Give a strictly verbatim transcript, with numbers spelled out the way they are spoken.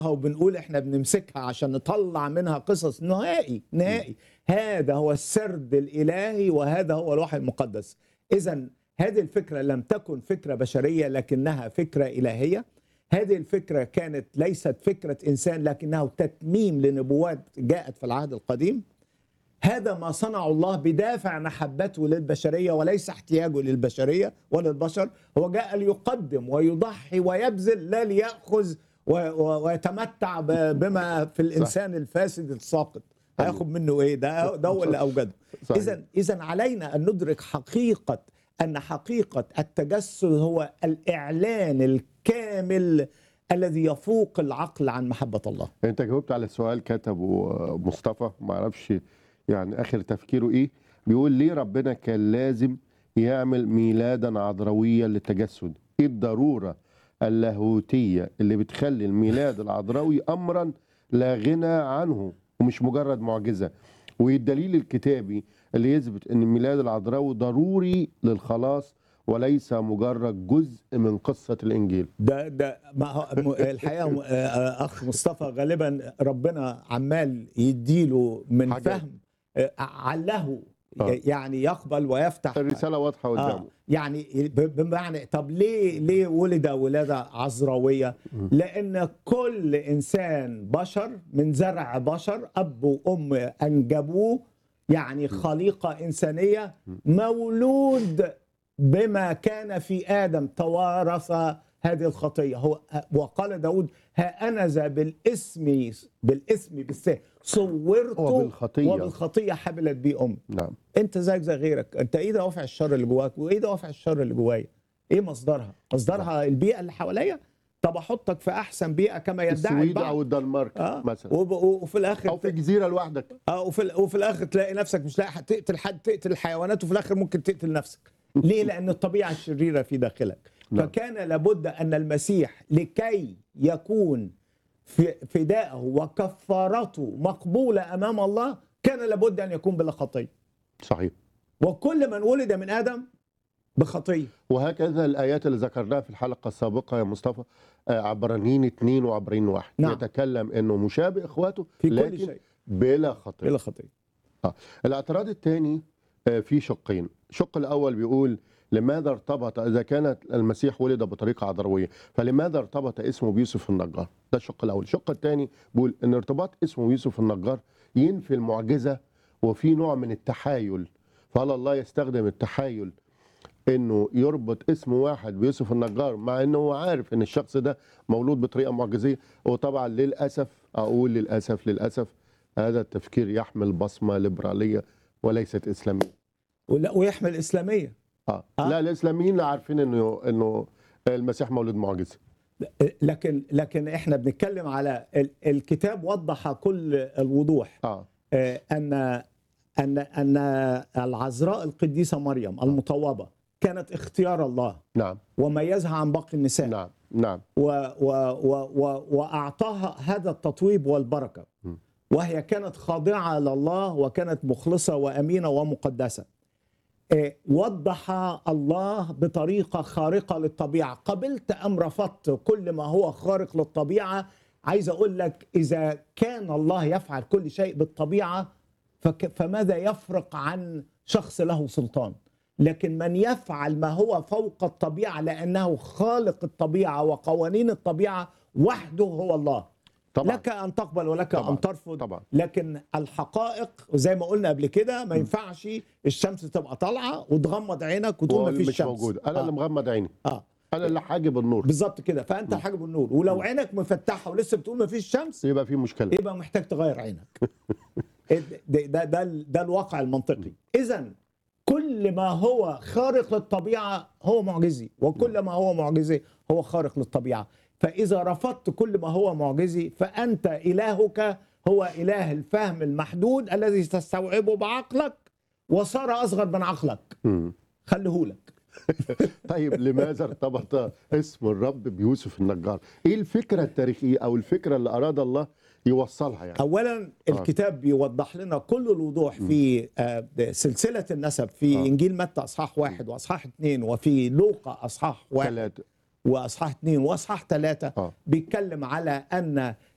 وبنقول احنا بنمسكها عشان نطلع منها قصص. نهائي نهائي هذا هو السرد الإلهي وهذا هو الوحي المقدس. إذن هذه الفكرة لم تكن فكرة بشرية لكنها فكرة إلهية. هذه الفكرة كانت ليست فكرة إنسان لكنها تتميم لنبوات جاءت في العهد القديم. هذا ما صنع الله بدافع محبته للبشرية وليس احتياجه للبشرية وللبشر. هو جاء ليقدم ويضحي ويبذل لا ليأخذ ويتمتع بما في الإنسان الفاسد الساقط. هياخد منه إيه؟ ده ده هو اللي أوجده. إذن إذن علينا أن ندرك حقيقة أن حقيقة التجسد هو الإعلان الكامل الذي يفوق العقل عن محبة الله. أنت جاوبت على السؤال كتبه مصطفى، ما أعرفش يعني آخر تفكيره إيه. بيقول ليه ربنا كان لازم يعمل ميلادا عذراويا للتجسد؟ إيه الضرورة اللاهوتية اللي بتخلي الميلاد العذراوي أمرا لا غنى عنه ومش مجرد معجزة؟ والدليل الكتابي اللي يثبت ان الميلاد العذراوي ضروري للخلاص وليس مجرد جزء من قصة الإنجيل. ده ده الحقيقة أخ مصطفى غالبا ربنا عمال يديله من حاجة. فهم عله آه. يعني يقبل ويفتح الرسالة واضحة قدامه. آه. يعني بمعنى طب ليه ليه ولد ولادة عذراوية؟ لأن كل إنسان بشر من زرع بشر، أب وأم أنجبوه، يعني خليقة إنسانية، مولود بما كان في آدم توارث هذه الخطية. هو وقال داود ها أنا ذا بالاسم بالاسم بالسه صورت وبالخطية وبالخطية حبلت بي أم. نعم. أنت زيك زي غيرك. أنت إيه دوافع الشر اللي جواك وإيه دوافع الشر اللي جوايا؟ إيه مصدرها؟ مصدرها البيئة اللي حواليا. طب احطك في احسن بيئه كما يدعي السويد البعض او الدنمارك آه. مثلا، وفي الاخر او في جزيره لوحدك. اه وفي وفي الاخر تلاقي نفسك مش لاقي تقتل حد، تقتل الحيوانات، وفي الاخر ممكن تقتل نفسك. ليه؟ لان الطبيعه الشريره في داخلك. نعم. فكان لابد ان المسيح لكي يكون فداءه وكفارته مقبوله امام الله كان لابد ان يكون بلا خطيه. صحيح. وكل من ولد من ادم بخطيه. وهكذا الايات اللي ذكرناها في الحلقه السابقه يا مصطفى، عبرانيين اثنين وعبرانيين واحد. نعم. يتكلم انه مشابه اخواته في لكن كل شيء بلا خطيه. بلا خطيه. اه الاعتراض الثاني في شقين. الشق الاول بيقول لماذا ارتبط اذا كانت المسيح ولد بطريقه عذراويه فلماذا ارتبط اسمه بيوسف النجار؟ ده الشق الاول. الشق الثاني بيقول ان ارتباط اسمه بيوسف النجار ينفي المعجزه وفي نوع من التحايل. فهل الله يستخدم التحايل انه يربط اسم واحد بيوسف النجار مع انه هو عارف ان الشخص ده مولود بطريقه معجزيه؟ وطبعا للاسف اقول للاسف للاسف هذا التفكير يحمل بصمه ليبراليه وليست اسلاميه. ولا ويحمل اسلاميه. اه, آه؟ لا الاسلاميين لا عارفين انه انه المسيح مولود معجزه. لكن لكن احنا بنتكلم على الكتاب وضح كل الوضوح اه, آه ان ان ان العذراء القديسه مريم المطوبه كانت اختيار الله. نعم. وميزها عن باقي النساء. نعم نعم. و و و و واعطاها هذا التطويب والبركه. م. وهي كانت خاضعه لله وكانت مخلصه وامينه ومقدسه. إيه وضح الله بطريقه خارقه للطبيعه. قبلت ام رفضت كل ما هو خارق للطبيعه. عايز اقول لك اذا كان الله يفعل كل شيء بالطبيعه فماذا يفرق عن شخص له سلطان؟ لكن من يفعل ما هو فوق الطبيعة لأنه خالق الطبيعة وقوانين الطبيعة وحده هو الله. طبعا. لك أن تقبل ولك طبعا. أن ترفض. طبعا. لكن الحقائق زي ما قلنا قبل كده ما ينفعش الشمس تبقى طالعة وتغمض عينك وتقول ما فيش شمس. موجود. أنا آه. اللي مغمض عيني. آه. أنا اللي حاجب النور. بالظبط كده. فأنت حاجب النور. ولو عينك مفتحة ولسه بتقول ما فيش شمس يبقى في مشكلة. يبقى محتاج تغير عينك. ده ده ده, ده الواقع المنطقي. إذن كل ما هو خارق للطبيعة هو معجزي، وكل ما هو معجزي هو خارق للطبيعة. فإذا رفضت كل ما هو معجزي فأنت إلهك هو إله الفهم المحدود الذي تستوعبه بعقلك وصار أصغر من عقلك. خليهولك. طيب لماذا ارتبط اسم الرب بيوسف النجار؟ ايه الفكرة التاريخية او الفكرة اللي اراد الله يوصلها يعني؟ اولا الكتاب بيوضح لنا كل الوضوح في سلسلة النسب في آه. انجيل متى اصحاح واحد واصحاح اثنين وفي لوقا اصحاح واحد ثلاثة واصحاح اثنين واصحاح ثلاثة. آه. بيتكلم على ان